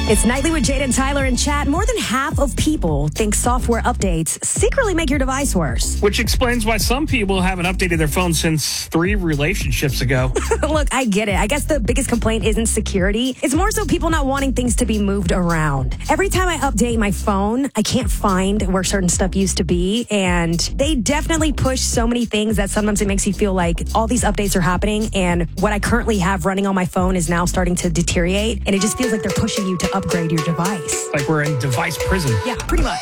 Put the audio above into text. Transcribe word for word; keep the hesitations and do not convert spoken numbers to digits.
It's Nightly with Jade and Tyler in chat. More than half of people think software updates secretly make your device worse. Which explains why some people haven't updated their phone since three relationships ago. Look, I get it. I guess the biggest complaint isn't security. It's more so people not wanting things to be moved around. Every time I update my phone, I can't find where certain stuff used to be. And they definitely push so many things that sometimes it makes you feel like all these updates are happening and what I currently have running on my phone is now starting to deteriorate. And it just feels like they're pushing you to upgrade your device. Like we're in device prison. Yeah, pretty much.